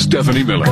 Stephanie Miller.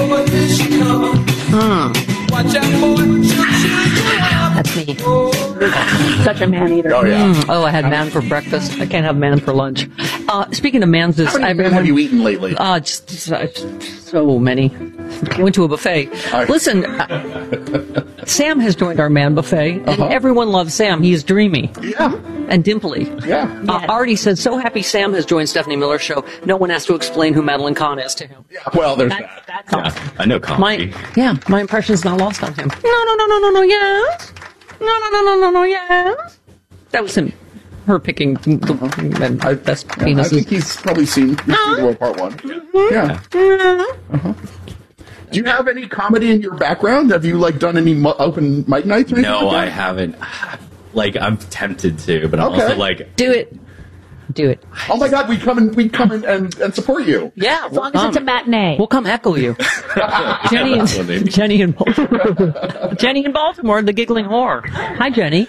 That's me. Such a man eater. Oh, yeah. I had man for breakfast. I can't have man for lunch. Speaking of mans, how many men have you eaten lately? Just so many. Went to a buffet. Right. Listen, Sam has joined our man buffet, and everyone loves Sam. He's dreamy. Yeah. And dimply. Yeah. Artie said, so happy Sam has joined Stephanie Miller's show. No one has to explain who Madeline Kahn is to him. Yeah, well, there's that. That's all. I know comedy. My impression's not lost on him. No, yes. No, yes. That was him. Her picking the best penises. I think he's probably seen World Part 1. Yeah. Do you have any comedy in your background? Have you done any open mic nights? Or No, like I haven't. I'm tempted to, but I'm also do it. Oh my God, we come in and support you. Yeah, as long as it's a matinee. We'll come heckle you. Jenny in Baltimore, the giggling whore. Hi, Jenny.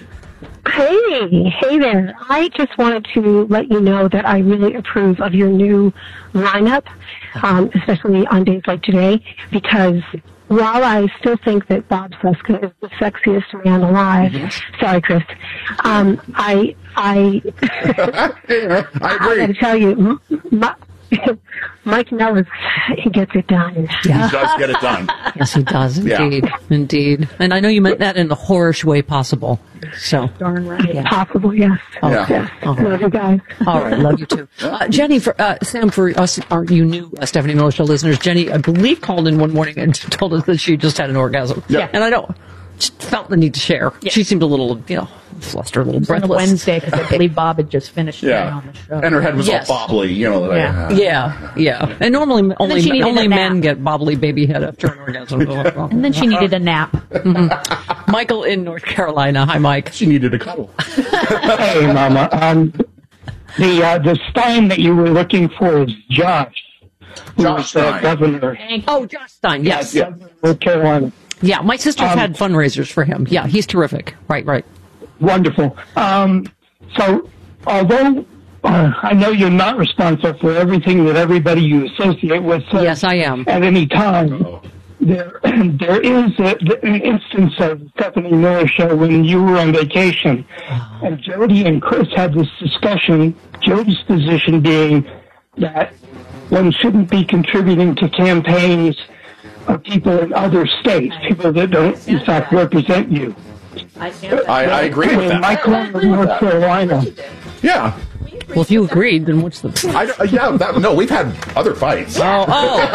Hey there. I just wanted to let you know that I really approve of your new lineup, especially on days like today, because while I still think that Bob Cesca is the sexiest man alive, sorry, Chris, I agree. I got to tell you, Mike Nellis, he gets it done. Yeah. He does get it done. Yes, he does, indeed. And I know you meant that in the whorish way possible. So darn right. Yeah. Possible, yes. Yes. Love you guys. All right, love you too. Jenny, Sam, for us, you new Stephanie Miller Show listeners, Jenny, I believe, called in one morning and told us that she just had an orgasm. Yeah. And I just felt the need to share. Yeah. She seemed a little, flustered, a little breathless. On a Wednesday, because I believe Bob had just finished on the show. And her head was all bobbly, Yeah. And normally only men get bobbly baby head after an orgasm. And then she needed a nap. Mm-hmm. Michael in North Carolina. Hi, Mike. She needed a cuddle. Hey, Mama. The Stein that you were looking for is Josh. Josh Stein. Governor. Oh, Josh Stein. Yes. North Carolina. Yeah, my sister's had fundraisers for him. Yeah, he's terrific. Right. Wonderful. So, although I know you're not responsible for everything that everybody you associate with says yes, I am. At any time, there is an instance of Stephanie Miller Show when you were on vacation, and Jody and Chris had this discussion, Jody's position being that one shouldn't be contributing to campaigns of people in other states, people that don't, in fact, represent you. I agree with that. Michael in North Carolina. Yeah. Well, if you agreed, then what's the... no, we've had other fights. Oh.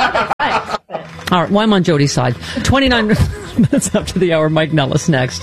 All right, well, I'm on Jody's side. 29 minutes after the hour, Mike Nellis next.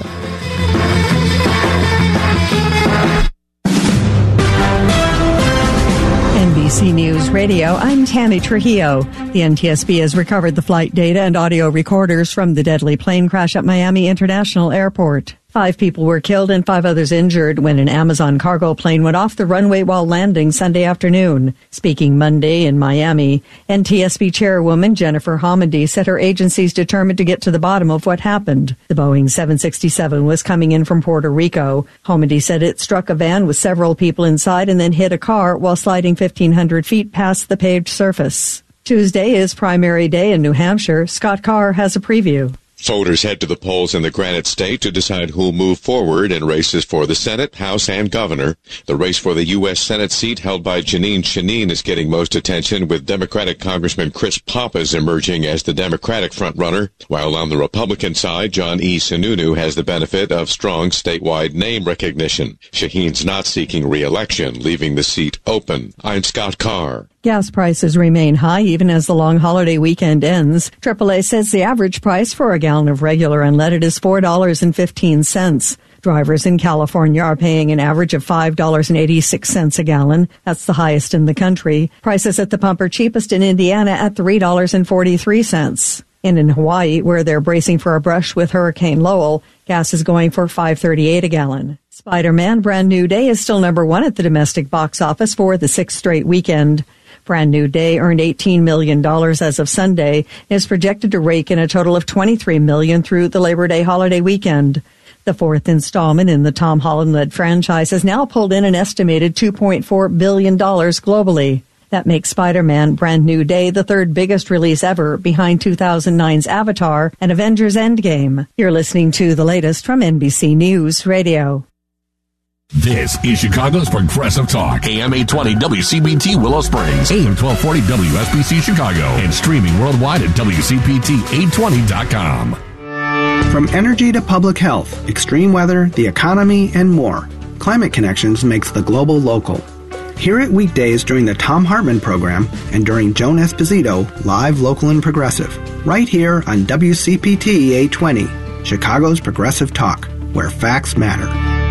NBC News Radio, I'm Tammy Trujillo. The NTSB has recovered the flight data and audio recorders from the deadly plane crash at Miami International Airport. 5 people were killed and 5 others injured when an Amazon cargo plane went off the runway while landing Sunday afternoon. Speaking Monday in Miami, NTSB Chairwoman Jennifer Homendy said her agency's determined to get to the bottom of what happened. The Boeing 767 was coming in from Puerto Rico. Homendy said it struck a van with several people inside and then hit a car while sliding 1,500 feet past the paved surface. Tuesday is primary day in New Hampshire. Scott Carr has a preview. Voters head to the polls in the Granite State to decide who'll move forward in races for the Senate, House, and Governor. The race for the U.S. Senate seat held by Jeanine Shaheen is getting most attention, with Democratic Congressman Chris Pappas emerging as the Democratic frontrunner, while on the Republican side, John E. Sununu has the benefit of strong statewide name recognition. Shaheen's not seeking re-election, leaving the seat open. I'm Scott Carr. Gas prices remain high even as the long holiday weekend ends. AAA says the average price for a gallon of regular unleaded is $4.15. Drivers in California are paying an average of $5.86 a gallon. That's the highest in the country. Prices at the pump are cheapest in Indiana at $3.43. And in Hawaii, where they're bracing for a brush with Hurricane Lowell, gas is going for $5.38 a gallon. Spider-Man Brand New Day is still number 1 at the domestic box office for the 6th straight weekend. Brand New Day earned $18 million as of Sunday and is projected to rake in a total of $23 million through the Labor Day holiday weekend. The 4th installment in the Tom Holland-led franchise has now pulled in an estimated $2.4 billion globally. That makes Spider-Man Brand New Day the third biggest release ever, behind 2009's Avatar and Avengers Endgame. You're listening to the latest from NBC News Radio. This is Chicago's Progressive Talk. AM 820 WCPT Willow Springs, AM 1240 WSBC Chicago, and streaming worldwide at WCPT820.com. From energy to public health, extreme weather, the economy, and more, Climate Connections makes the global local. Hear it weekdays during the Tom Hartman program and during Joan Esposito, live, local, and progressive, right here on WCPT 820, Chicago's Progressive Talk, where facts matter.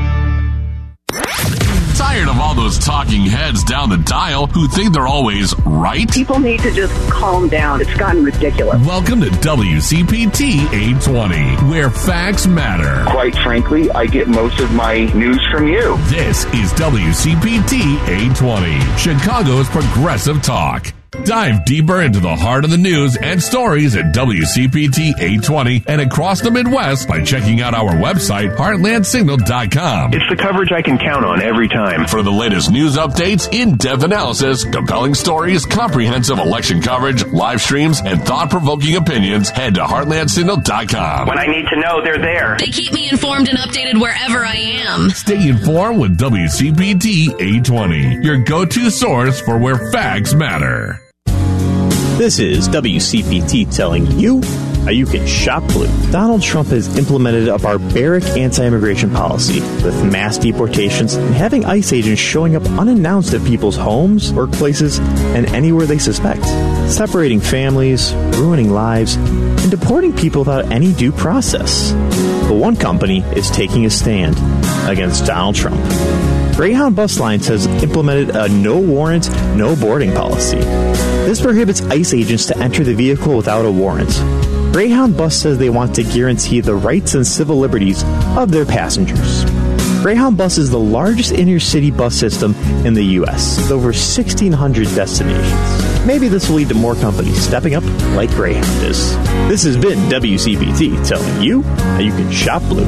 Tired of all those talking heads down the dial who think they're always right? People need to just calm down. It's gotten ridiculous. Welcome to WCPT 820, where facts matter. Quite frankly, I get most of my news from you. This is WCPT 820, Chicago's Progressive Talk. Dive deeper into the heart of the news and stories at WCPT 820 and across the Midwest by checking out our website, heartlandsignal.com. It's the coverage I can count on every time. For the latest news updates, in-depth analysis, compelling stories, comprehensive election coverage, live streams, and thought-provoking opinions, head to heartlandsignal.com. When I need to know, they're there. They keep me informed and updated wherever I am. Stay informed with WCPT 820, your go-to source for where facts matter. This is WCPT telling you how you can shop blue. Donald Trump has implemented a barbaric anti-immigration policy with mass deportations and having ICE agents showing up unannounced at people's homes, workplaces, and anywhere they suspect, separating families, ruining lives, and deporting people without any due process. But one company is taking a stand against Donald Trump. Greyhound Bus Lines has implemented a no warrant, no boarding policy. This prohibits ICE agents to enter the vehicle without a warrant. Greyhound Bus says they want to guarantee the rights and civil liberties of their passengers. Greyhound Bus is the largest inner-city bus system in the U.S., with over 1,600 destinations. Maybe this will lead to more companies stepping up like Greyhound is. This has been WCPT telling you how you can shop blue.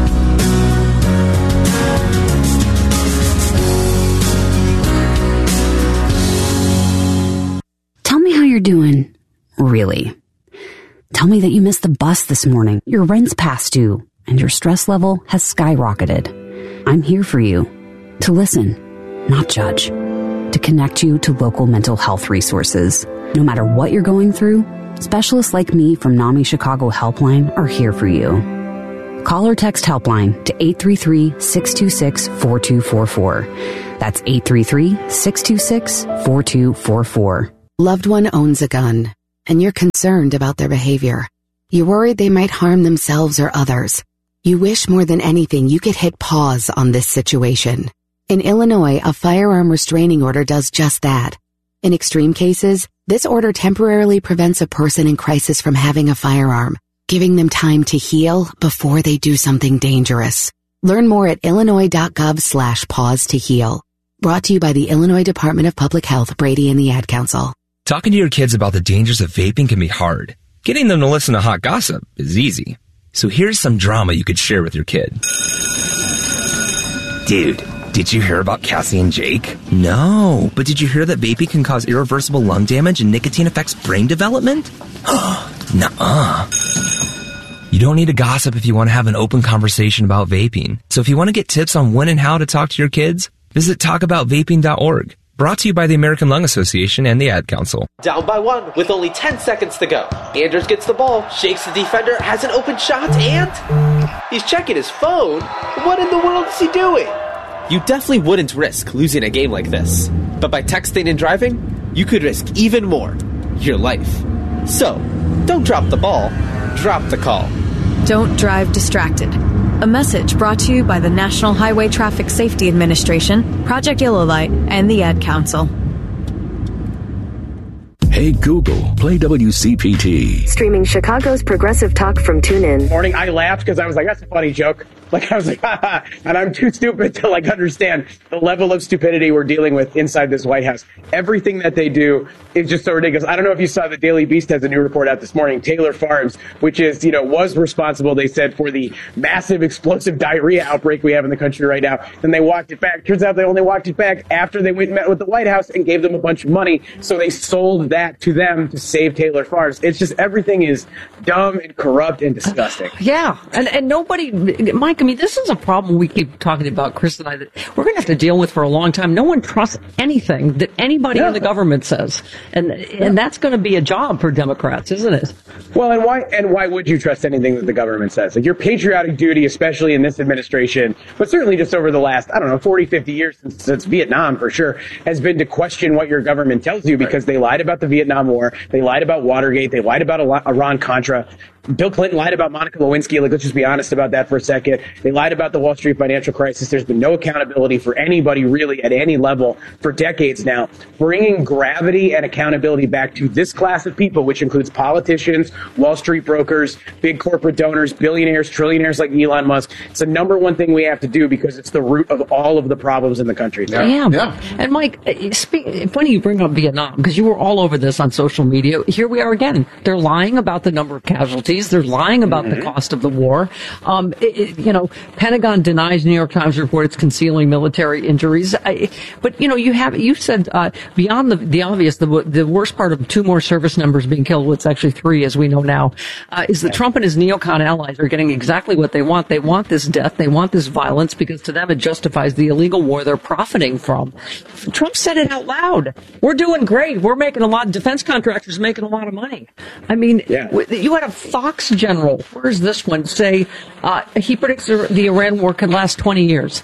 Tell me how you're doing, really. Tell me that you missed the bus this morning, your rent's past due, and your stress level has skyrocketed. I'm here for you, to listen, not judge, to connect you to local mental health resources. No matter what you're going through, specialists like me from NAMI Chicago Helpline are here for you. Call or text Helpline to 833-626-4244. That's 833-626-4244. Loved one owns a gun, and you're concerned about their behavior. You're worried they might harm themselves or others. You wish more than anything you could hit pause on this situation. In Illinois, a firearm restraining order does just that. In extreme cases, this order temporarily prevents a person in crisis from having a firearm, giving them time to heal before they do something dangerous. Learn more at illinois.gov/pause to heal. Brought to you by the Illinois Department of Public Health, Brady and the Ad Council. Talking to your kids about the dangers of vaping can be hard. Getting them to listen to hot gossip is easy. So here's some drama you could share with your kid. Dude, did you hear about Cassie and Jake? No, but did you hear that vaping can cause irreversible lung damage and nicotine affects brain development? Nuh-uh. You don't need to gossip if you want to have an open conversation about vaping. So if you want to get tips on when and how to talk to your kids, visit talkaboutvaping.org. Brought to you by the American Lung Association and the Ad Council. Down by one with only 10 seconds to go. Anders gets the ball, shakes the defender, has an open shot, and he's checking his phone. What in the world is he doing? You definitely wouldn't risk losing a game like this. But by texting and driving, you could risk even more. Your life. So, don't drop the ball, drop the call. Don't drive distracted. A message brought to you by the National Highway Traffic Safety Administration, Project Yellow Light, and the Ad Council. Hey Google, play WCPT. Streaming Chicago's Progressive Talk from TuneIn. Morning, I laughed because I was like, that's a funny joke. Like, I was like, haha, and I'm too stupid to, like, understand the level of stupidity we're dealing with inside this White House. Everything that they do is just so ridiculous. I don't know if you saw the Daily Beast has a new report out this morning. Taylor Farms, which is, was responsible, they said, for the massive explosive diarrhea outbreak we have in the country right now. Then they walked it back. Turns out they only walked it back after they went and met with the White House and gave them a bunch of money. So they sold that to them to save Taylor Farms. It's just, everything is dumb and corrupt and disgusting. Yeah. And nobody, Mike, I mean, this is a problem we keep talking about, Chris and I, that we're going to have to deal with for a long time. No one trusts anything that anybody in the government says. And that's going to be a job for Democrats, isn't it? Well, and why would you trust anything that the government says? Like, your patriotic duty, especially in this administration, but certainly just over the last, 40, 50 years since Vietnam, for sure, has been to question what your government tells you, because they lied about the Vietnam War, they lied about Watergate, they lied about Iran-Contra. Bill Clinton lied about Monica Lewinsky. Like, let's just be honest about that for a second. They lied about the Wall Street financial crisis. There's been no accountability for anybody really at any level for decades now. Bringing gravity and accountability back to this class of people, which includes politicians, Wall Street brokers, big corporate donors, billionaires, trillionaires like Elon Musk. It's the number one thing we have to do, because it's the root of all of the problems in the country. Yeah. And Mike, funny you bring up Vietnam, because you were all over this on social media. Here we are again. They're lying about the number of casualties. They're lying about the cost of the war. Pentagon denies New York Times report it's concealing military injuries. But you said beyond the obvious, the worst part of 2 more service members being killed, well, it's actually 3 as we know now, is that Trump and his neocon allies are getting exactly what they want. They want this death. They want this violence, because to them it justifies the illegal war they're profiting from. Trump said it out loud. We're doing great. We're making a lot. Defense contractors making a lot of money. I mean, you had a Fox general, where's this one, say he predicts the Iran war could last 20 years.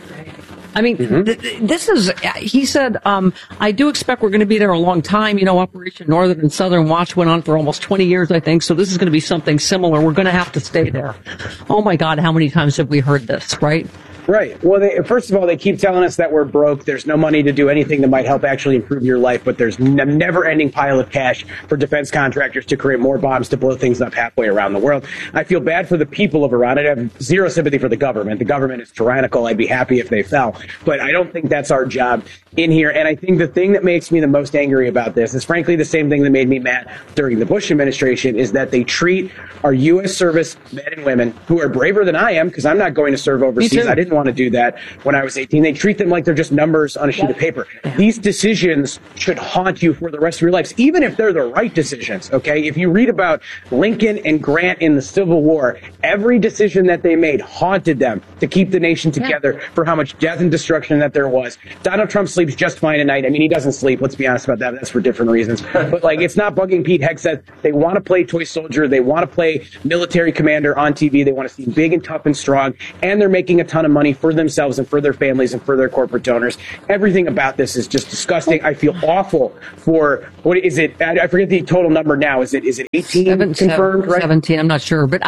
I mean, this is, he said, I do expect we're going to be there a long time. Operation Northern and Southern Watch went on for almost 20 years, I think. So this is going to be something similar. We're going to have to stay there. Oh my God, how many times have we heard this, right? Right. Well, first of all, they keep telling us that we're broke. There's no money to do anything that might help actually improve your life, but there's a never-ending pile of cash for defense contractors to create more bombs to blow things up halfway around the world. I feel bad for the people of Iran. I have zero sympathy for the government. The government is tyrannical. I'd be happy if they fell, but I don't think that's our job in here. And I think the thing that makes me the most angry about this is, frankly, the same thing that made me mad during the Bush administration, is that they treat our U.S. service men and women, who are braver than I am, because I'm not going to serve overseas. I didn't want to do that when I was 18. They treat them like they're just numbers on a sheet of paper. These decisions should haunt you for the rest of your lives, even if they're the right decisions, okay? If you read about Lincoln and Grant in the Civil War, every decision that they made haunted them to keep the nation together for how much death and destruction that there was. Donald Trump sleeps just fine at night. I mean, he doesn't sleep. Let's be honest about that. That's for different reasons. But, like, it's not bugging Pete Hegseth. They want to play toy soldier. They want to play military commander on TV. They want to seem big and tough and strong. And they're making a ton of money for themselves and for their families and for their corporate donors. Everything about this is just disgusting. I feel awful for, what is it? I forget the total number now. Is it 18 confirmed, right? 17, I'm not sure. But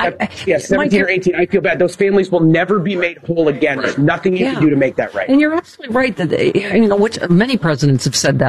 17 or 18. I feel bad. Those families will never be made whole again. There's nothing you can do to make that right. And you're absolutely right that, which many presidents have said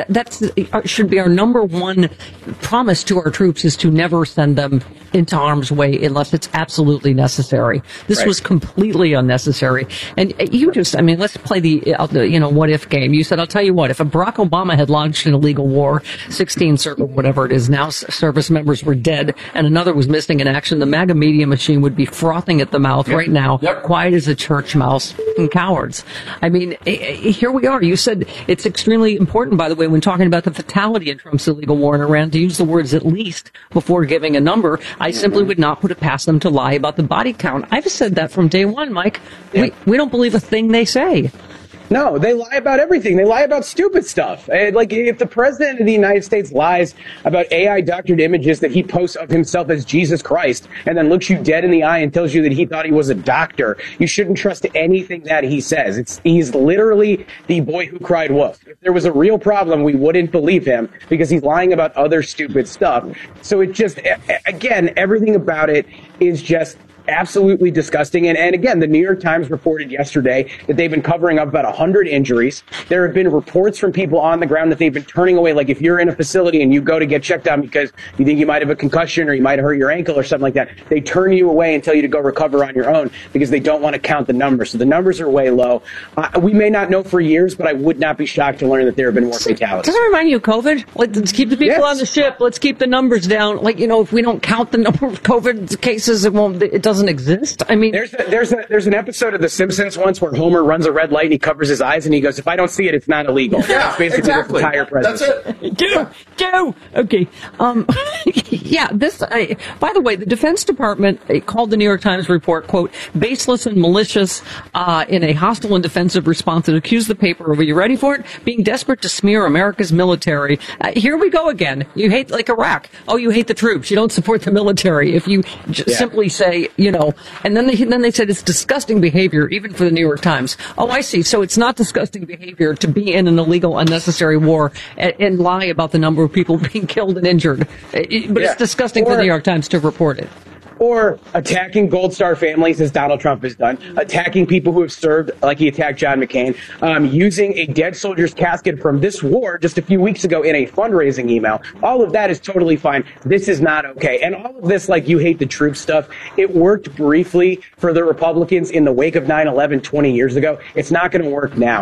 that should be our number one promise to our troops, is to never send them into harm's way unless it's absolutely necessary. This was completely unnecessary. And let's play the what if game. You said, I'll tell you what, if Barack Obama had launched an illegal war, 16 or whatever it is now, service members were dead and another was missing in action, the MAGA media machine would be frothing at the mouth right now, quiet as a church mouse, and cowards. I mean, here we are. You said it's extremely important, by the way, when talking about the fatality in Trump's illegal war in Iran, to use the words at least before giving a number. I simply would not put it past them to lie about the body count. I've said that from day one, Mike. We don't believe a thing they say. No, they lie about everything. They lie about stupid stuff. Like, if the president of the United States lies about AI doctored images that he posts of himself as Jesus Christ and then looks you dead in the eye and tells you that he thought he was a doctor, you shouldn't trust anything that he says. He's literally the boy who cried wolf. If there was a real problem, we wouldn't believe him because he's lying about other stupid stuff. So it just, again, everything about it is just absolutely disgusting. And again, the New York Times reported yesterday that they've been covering up about 100 injuries. There have been reports from people on the ground that they've been turning away. Like if you're in a facility and you go to get checked on because you think you might have a concussion or you might have hurt your ankle or something like that, they turn you away and tell you to go recover on your own because they don't want to count the numbers. So the numbers are way low. We may not know for years, but I would not be shocked to learn that there have been more fatalities. Doesn't it remind you of COVID? Let's keep the people on the ship. Let's keep the numbers down. Like, if we don't count the number of COVID cases, it doesn't exist. I mean, there's an episode of The Simpsons once where Homer runs a red light and he covers his eyes and he goes, "If I don't see it, it's not illegal." Yeah, that's basically exactly. the entire president. That's it. Go. Okay. By the way, the Defense Department called the New York Times report, quote, baseless and malicious in a hostile and defensive response and accused the paper of, are you ready for it? Being desperate to smear America's military. Here we go again. You hate, like Iraq. Oh, you hate the troops. You don't support the military. If you simply say, and then they said it's disgusting behavior, even for the New York Times. Oh, I see. So it's not disgusting behavior to be in an illegal, unnecessary war and lie about the number of people being killed and injured. But it's disgusting for the New York Times to report it. Or attacking Gold Star families, as Donald Trump has done, attacking people who have served, like he attacked John McCain, using a dead soldier's casket from this war just a few weeks ago in a fundraising email. All of that is totally fine. This is not okay. And all of this, like you hate the troops stuff, it worked briefly for the Republicans in the wake of 9/11 20 years ago. It's not going to work now.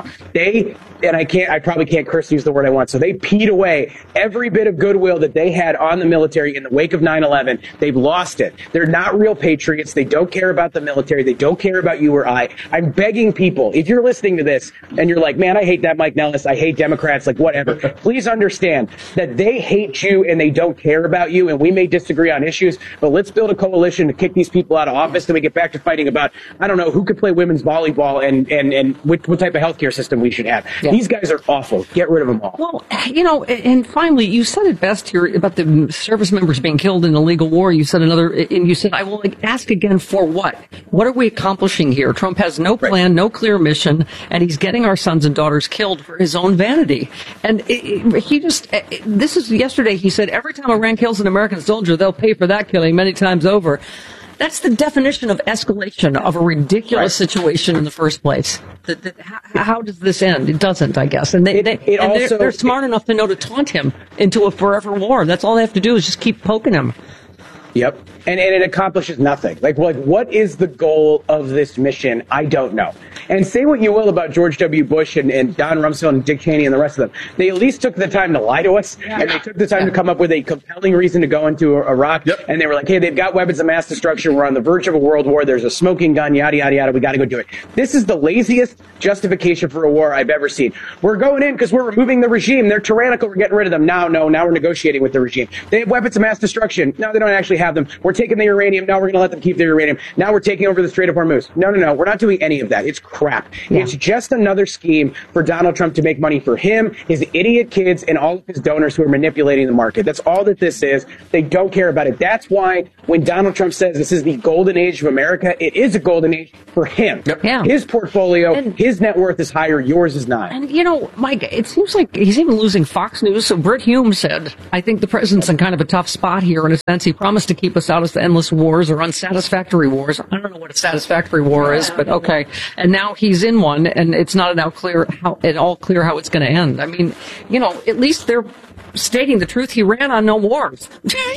I probably can't curse use the word I want, so they peed away every bit of goodwill that they had on the military in the wake of 9/11. They've lost it. They're not real patriots. They don't care about the military. They don't care about you or I. I'm begging people, if you're listening to this and you're like, man, I hate that Mike Nellis, I hate Democrats, like whatever, please understand that they hate you and they don't care about you, and we may disagree on issues, but let's build a coalition to kick these people out of office and we get back to fighting about, I don't know, who could play women's volleyball and what type of healthcare system we should have. Yeah. These guys are awful. Get rid of them all. Well, and finally, you said it best here about the service members being killed in illegal war. You said I will ask again, for what? What are we accomplishing here? Trump has no plan, no clear mission, and he's getting our sons and daughters killed for his own vanity. And this is yesterday, he said, every time Iran kills an American soldier, they'll pay for that killing many times over. That's the definition of escalation of a ridiculous situation in the first place. How does this end? It doesn't, I guess. And they're smart enough to know to taunt him into a forever war. That's all they have to do is just keep poking him. Yep. And it accomplishes nothing. Like what is the goal of this mission? I don't know. And say what you will about George W. Bush and Don Rumsfeld and Dick Cheney and the rest of them. They at least took the time to lie to us, and they took the time to come up with a compelling reason to go into Iraq. Yep. And they were like, hey, they've got weapons of mass destruction. We're on the verge of a world war. There's a smoking gun, yada, yada, yada. We got to go do it. This is the laziest justification for a war I've ever seen. We're going in because we're removing the regime. They're tyrannical. We're getting rid of them. Now we're negotiating with the regime. They have weapons of mass destruction. No, they don't actually have them. We're taking the uranium. Now we're going to let them keep their uranium. Now we're taking over the Strait of Hormuz. No. We're not doing any of that. It's crap. Yeah. It's just another scheme for Donald Trump to make money for him, his idiot kids, and all of his donors who are manipulating the market. That's all that this is. They don't care about it. That's why when Donald Trump says this is the golden age of America, it is a golden age for him. Yep. Yeah. His portfolio, his net worth is higher. Yours is not. And, Mike, it seems like he's even losing Fox News. So Brit Hume said, I think the president's in kind of a tough spot here. In a sense, he promised to keep us out of the endless wars or unsatisfactory wars. I don't know what a satisfactory war is, but okay. And now he's in one, and it's not at all clear how it's going to end. I mean, at least they're stating the truth. He ran on no wars.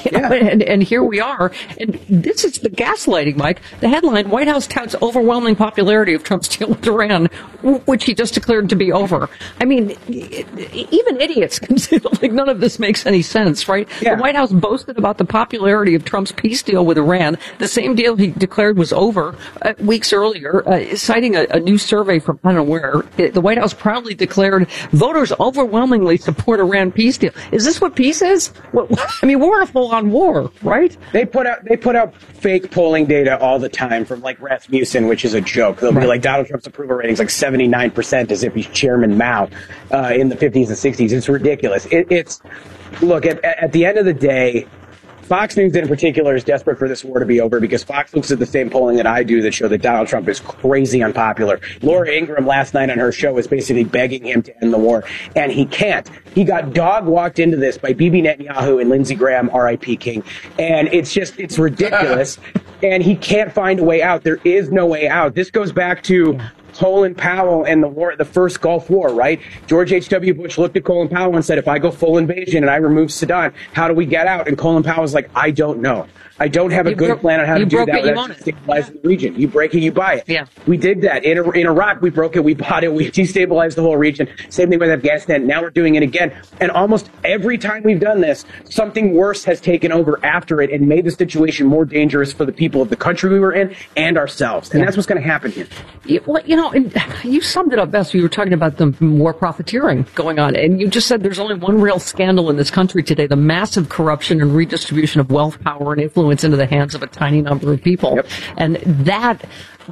And here we are. And this is the gaslighting, Mike. The headline, White House touts overwhelming popularity of Trump's deal with Iran, which he just declared to be over. I mean, even idiots can see like none of this makes any sense, right? Yeah. The White House boasted about the popularity of Trump's peace deal with Iran, the same deal he declared was over weeks earlier, citing a new survey from I don't know where. The White House proudly declared voters overwhelmingly support Iran peace deal. Is this what peace is? I mean, we're in a full-on war, right? They put out fake polling data all the time from like Rasmussen, which is a joke. They'll be like Donald Trump's approval ratings like 79%, as if he's Chairman Mao in the 50s and 60s. It's ridiculous. Look, at the end of the day, Fox News in particular is desperate for this war to be over because Fox looks at the same polling that I do that show that Donald Trump is crazy unpopular. Laura Ingraham last night on her show was basically begging him to end the war, and he can't. He got dog-walked into this by Bibi Netanyahu and Lindsey Graham, R.I.P. King, and it's ridiculous, and he can't find a way out. There is no way out. This goes back to Colin Powell and the first Gulf War, right? George H.W. Bush looked at Colin Powell and said, if I go full invasion and I remove Saddam, how do we get out? And Colin Powell was like, I don't know. I don't have a good plan on how to do that without destabilizing the region. You break it, you buy it. Yeah. We did that. In Iraq, we broke it, we bought it, we destabilized the whole region. Same thing with Afghanistan. Now we're doing it again. And almost every time we've done this, something worse has taken over after it and made the situation more dangerous for the people of the country we were in and ourselves. And that's what's going to happen here. Well, and you summed it up best. You were talking about the war profiteering going on. And you just said there's only one real scandal in this country today, the massive corruption and redistribution of wealth, power, and influence into the hands of a tiny number of people. Yep. And that,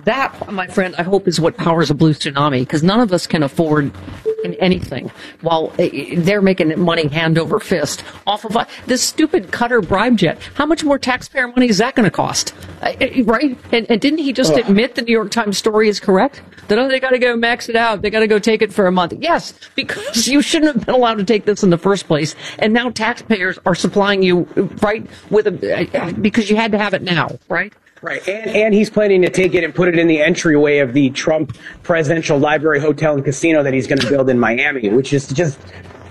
my friend, I hope is what powers a blue tsunami, because none of us can afford anything while they're making money hand over fist off of this stupid Qatar bribe jet. How much more taxpayer money is that going to cost? Right? And didn't he just admit the New York Times story is correct? That they got to go max it out. They got to go take it for a month. Yes, because you shouldn't have been allowed to take this in the first place. And now taxpayers are supplying you, right, because you had to have it now, right? Right, and he's planning to take it and put it in the entryway of the Trump Presidential Library, Hotel, and Casino that he's going to build in Miami, which is just...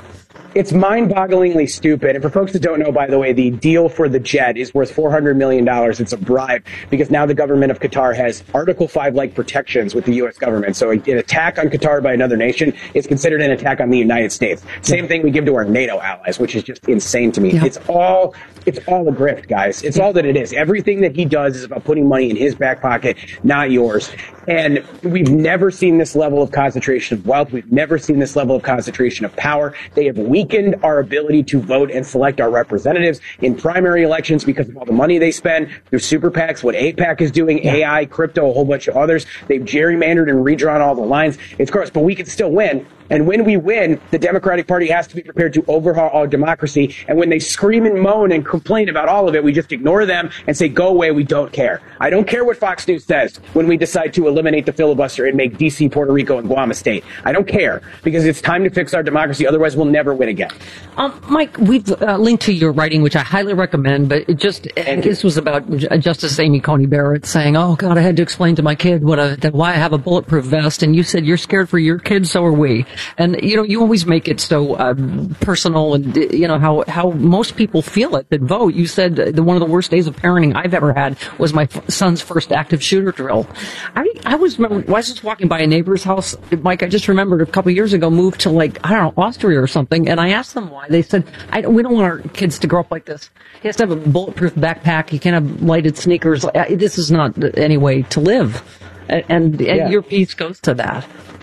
It's mind-bogglingly stupid. And for folks that don't know, by the way, the deal for the jet is worth $400 million. It's a bribe because now the government of Qatar has Article 5-like protections with the U.S. government. So an attack on Qatar by another nation is considered an attack on the United States. Same thing we give to our NATO allies, which is just insane to me. Yeah. It's all a grift, guys. It's all that it is. Everything that he does is about putting money in his back pocket, not yours. And we've never seen this level of concentration of wealth. We've never seen this level of concentration of power. They have weakened our ability to vote and select our representatives in primary elections because of all the money they spend through super PACs, what AIPAC is doing, AI, crypto, a whole bunch of others. They've gerrymandered and redrawn all the lines. It's gross, but we can still win. And when we win, the Democratic Party has to be prepared to overhaul our democracy. And when they scream and moan and complain about all of it, we just ignore them and say, go away, we don't care. I don't care what Fox News says when we decide to eliminate the filibuster and make D.C., Puerto Rico, and Guam a state. I don't care, because it's time to fix our democracy. Otherwise, we'll never win again. Mike, we've linked to your writing, which I highly recommend, but this was about Justice Amy Coney Barrett saying, oh, God, I had to explain to my kid why I have a bulletproof vest. And you said, you're scared for your kids, so are we. And, you always make it so personal and, how most people feel it that vote. You said one of the worst days of parenting I've ever had was my son's first active shooter drill. I was just walking by a neighbor's house, Mike, I just remembered a couple of years ago, moved to Austria or something, and I asked them why. They said, we don't want our kids to grow up like this. He has to have a bulletproof backpack. He can't have lighted sneakers. This is not any way to live. And your piece goes to that.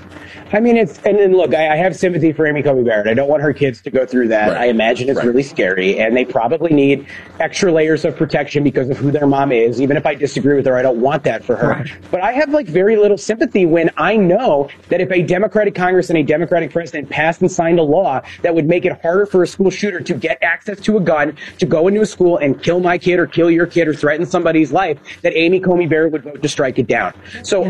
I mean, and then look, I have sympathy for Amy Coney Barrett. I don't want her kids to go through that. Right. I imagine it's really scary, and they probably need extra layers of protection because of who their mom is. Even if I disagree with her, I don't want that for her. Right. But I have very little sympathy when I know that if a Democratic Congress and a Democratic president passed and signed a law that would make it harder for a school shooter to get access to a gun, to go into a school and kill my kid or kill your kid or threaten somebody's life, that Amy Coney Barrett would vote to strike it down. So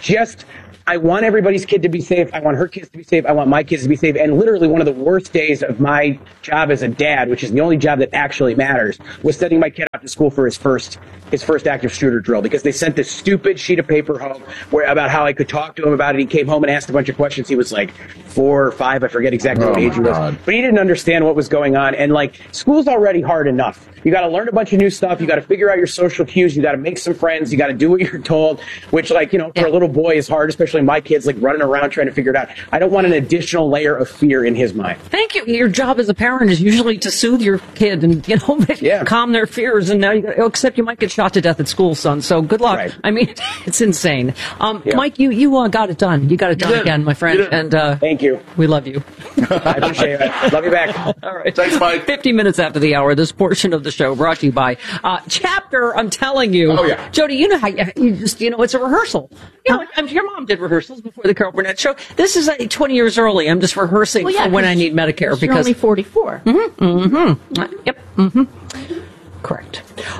I want everybody's kid to be safe. I want her kids to be safe. I want my kids to be safe. And literally one of the worst days of my job as a dad, which is the only job that actually matters, was sending my kid out to school for his first active shooter drill, because they sent this stupid sheet of paper home about how I could talk to him about it. He came home and asked a bunch of questions. He was 4 or 5. I forget exactly what age he was. But he didn't understand what was going on. And school's already hard enough. You got to learn a bunch of new stuff. You got to figure out your social cues. You got to make some friends. You got to do what you're told, which for a little boy is hard, especially my kid's running around trying to figure it out. I don't want an additional layer of fear in his mind. Thank you. Your job as a parent is usually to soothe your kid and, calm their fears. And now except you might get shot to death at school, son. So good luck. Right. I mean, it's insane. Mike, you got it done. You got it done again, my friend. And thank you. We love you. I appreciate it. Love you back. All right. Thanks, Mike. 50 minutes after the hour, this portion of the show brought to you by Chapter. I'm telling you. Oh, yeah. Jody, you know how it's a rehearsal. Your mom did rehearsals before the Carol Burnett show. This is 20 years early. I'm just rehearsing for when I need Medicare. Because you're only 44. Mm-hmm. Mm-hmm. Yep. Mm-hmm. Correct.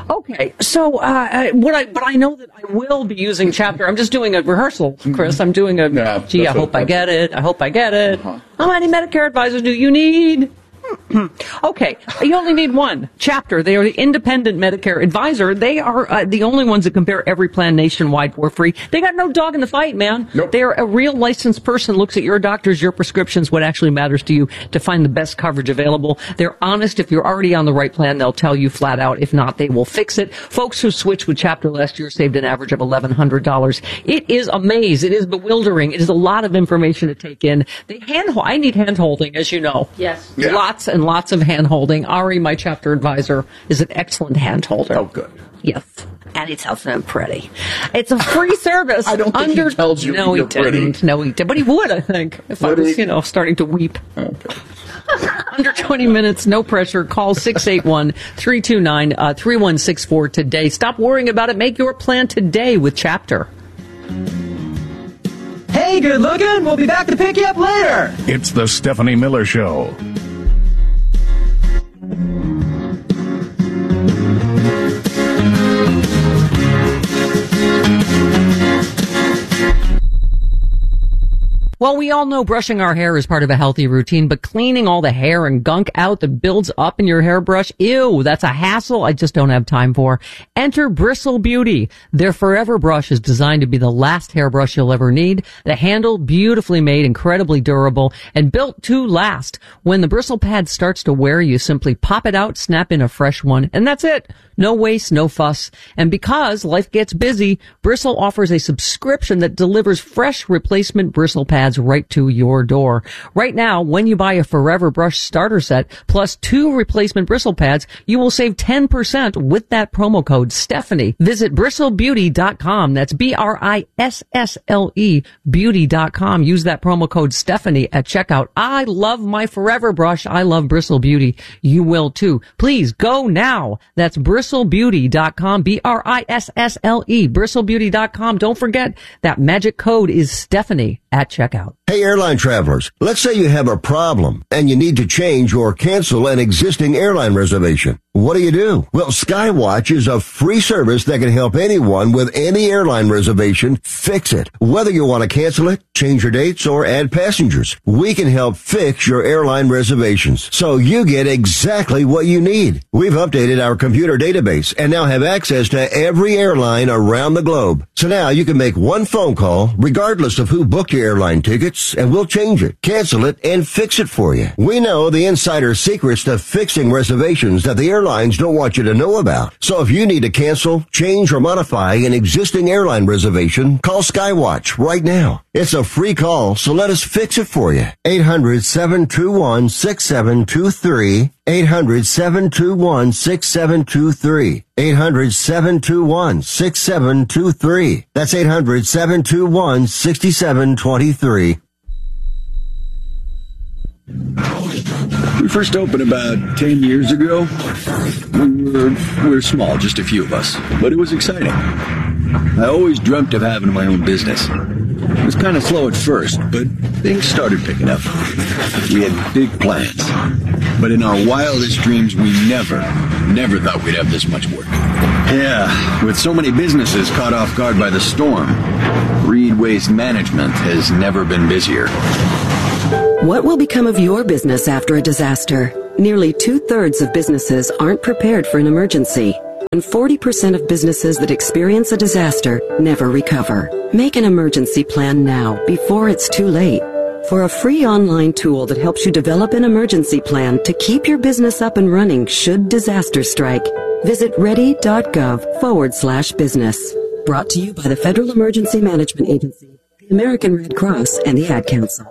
Okay, so but I know that I will be using Chapter. I'm just doing a rehearsal, Chris. I'm doing I hope I get it. I hope I get it. How many Medicare advisors do you need? Okay, you only need one. Chapter. They are the independent Medicare advisor. They are the only ones that compare every plan nationwide for free. They got no dog in the fight, man. Nope. They are a real licensed person, looks at your doctors, your prescriptions, what actually matters to you to find the best coverage available. They're honest. If you're already on the right plan, they'll tell you flat out. If not, they will fix it. Folks who switched with Chapter last year saved an average of $1,100. It is a maze. It is bewildering. It is a lot of information to take in. I need hand-holding, as you know. Yes. Yeah. Lots and lots of hand-holding. Ari, my Chapter advisor, is an excellent hand-holder. Oh, good. Yes. And he tells them pretty. It's a free service. I don't think he tells you No, he didn't. No, he did. But he would, I think, if I was, starting to weep. Okay. Under 20 minutes, no pressure. Call 681-329-3164 today. Stop worrying about it. Make your plan today with Chapter. Hey, good looking. We'll be back to pick you up later. It's the Stephanie Miller Show. Well, we all know brushing our hair is part of a healthy routine, but cleaning all the hair and gunk out that builds up in your hairbrush, ew, that's a hassle I just don't have time for. Enter Bristle Beauty. Their Forever Brush is designed to be the last hairbrush you'll ever need. The handle, beautifully made, incredibly durable, and built to last. When the bristle pad starts to wear, you simply pop it out, snap in a fresh one, and that's it. No waste, no fuss. And because life gets busy, Bristle offers a subscription that delivers fresh replacement bristle pads right to your door. Right now, when you buy a Forever Brush starter set plus 2 replacement bristle pads, you will save 10% with that promo code Stephanie. Visit bristlebeauty.com. That's BRISSLE beauty.com. Use that promo code Stephanie at checkout. I love my Forever Brush. I love Bristle Beauty. You will too. Please go now. That's bristlebeauty.com. BRISSLE bristlebeauty.com. Don't forget that magic code is Stephanie at checkout. Hey, airline travelers, let's say you have a problem and you need to change or cancel an existing airline reservation. What do? Well, Skywatch is a free service that can help anyone with any airline reservation fix it. Whether you want to cancel it, change your dates, or add passengers, we can help fix your airline reservations so you get exactly what you need. We've updated our computer database and now have access to every airline around the globe. So now you can make one phone call regardless of who booked your airline tickets, and we'll change it, cancel it, and fix it for you. We know the insider secrets to fixing reservations that the airlines don't want you to know about. So if you need to cancel, change, or modify an existing airline reservation, call Skywatch right now. It's a free call, so let us fix it for you. 800-721-6723. 800-721-6723. 800-721-6723. That's 800-721-6723. We first opened about 10 years ago. We were small, just a few of us, but it was exciting. I always dreamt of having my own business. It was kind of slow at first, but things started picking up. We had big plans, but in our wildest dreams, we never thought we'd have this much work. Yeah, with so many businesses caught off guard by the storm, Reed Waste Management has never been busier. What will become of your business after a disaster? Nearly 2/3 of businesses aren't prepared for an emergency, and 40% of businesses that experience a disaster never recover. Make an emergency plan now, before it's too late. For a free online tool that helps you develop an emergency plan to keep your business up and running should disaster strike, visit ready.gov/business. Brought to you by the Federal Emergency Management Agency, the American Red Cross, and the Ad Council.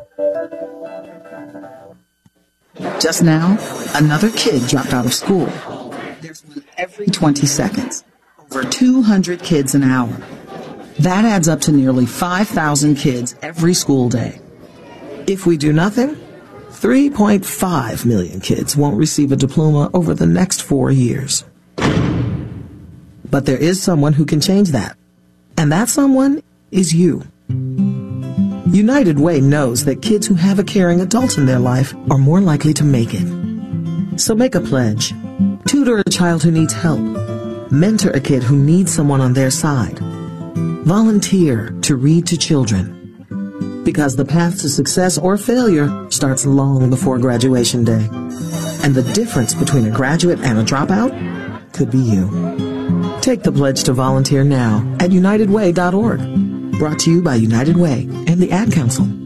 Just now, another kid dropped out of school. There's one every 20 seconds. Over 200 kids an hour. That adds up to nearly 5,000 kids every school day. If we do nothing, 3.5 million kids won't receive a diploma over the next 4 years. But there is someone who can change that. And that someone is you. United Way knows that kids who have a caring adult in their life are more likely to make it. So make a pledge. Tutor a child who needs help. Mentor a kid who needs someone on their side. Volunteer to read to children. Because the path to success or failure starts long before graduation day. And the difference between a graduate and a dropout could be you. Take the pledge to volunteer now at UnitedWay.org. Brought to you by United Way and the Ad Council.